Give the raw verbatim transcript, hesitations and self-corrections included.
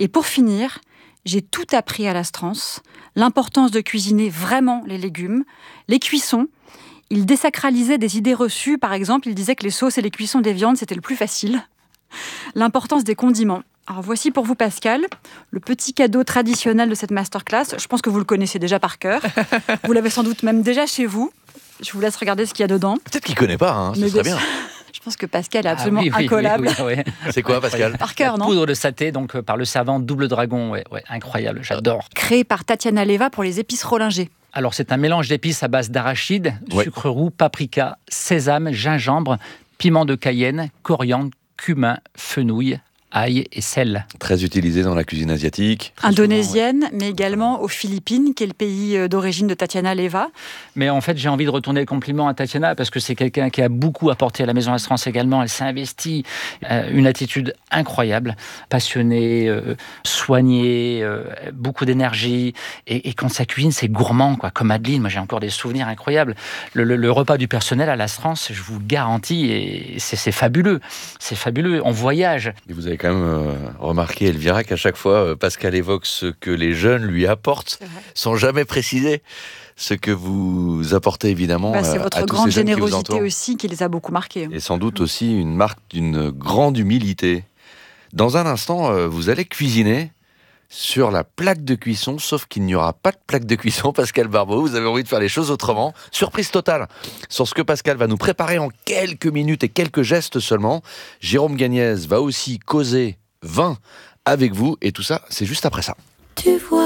Et pour finir, j'ai tout appris à l'Astrance, l'importance de cuisiner vraiment les légumes, les cuissons. Il désacralisait des idées reçues, par exemple, il disait que les sauces et les cuissons des viandes, c'était le plus facile. L'importance des condiments. Alors voici pour vous, Pascal, le petit cadeau traditionnel de cette masterclass. Je pense que vous le connaissez déjà par cœur. Vous l'avez sans doute même déjà chez vous. Je vous laisse regarder ce qu'il y a dedans. Peut-être qu'il ne connaît pas, hein, ce Mais serait bien. Je pense que Pascal est absolument Ah oui, oui, incollable. oui, oui, oui. C'est quoi, Pascal? Par cœur, non? Poudre de saté, donc euh, par le savant Double Dragon. Ouais, ouais, incroyable, j'adore. Créé par Tatiana Leva pour les épices Rollinger. Alors, c'est un mélange d'épices à base d'arachide, Ouais. sucre roux, paprika, sésame, gingembre, piment de Cayenne, coriandre, cumin, fenouil, ail et sel. Très utilisé dans la cuisine asiatique. Très Indonésienne, souvent, ouais. mais également aux Philippines, qui est le pays d'origine de Tatiana Leva. Mais en fait, j'ai envie de retourner le compliment à Tatiana parce que c'est quelqu'un qui a beaucoup apporté à la Maison Astrance également. Elle s'est investie, euh, une attitude incroyable, passionnée, euh, soignée, euh, beaucoup d'énergie. Et, et quand sa cuisine, c'est gourmand, quoi. Comme Adeline, moi j'ai encore des souvenirs incroyables. Le, le, le repas du personnel à l'Astrance, je vous garantis, et c'est, c'est fabuleux. C'est fabuleux. On voyage. Et vous avez quand même euh, remarqué, Elvira, qu'à chaque fois, euh, Pascal évoque ce que les jeunes lui apportent, sans jamais préciser ce que vous apportez évidemment Bah, c'est euh, votre à tous grande ces jeunes qui vous générosité entourent. aussi qui les a beaucoup marqués. Et sans doute aussi une marque d'une grande humilité. Dans un instant, euh, vous allez cuisiner sur la plaque de cuisson, sauf qu'il n'y aura pas de plaque de cuisson, Pascal Barbeau. Vous avez envie de faire les choses autrement. Surprise totale sur ce que Pascal va nous préparer en quelques minutes et quelques gestes seulement. Jérôme Gagnez va aussi causer vin avec vous. Et tout ça, c'est juste après ça. Tu vois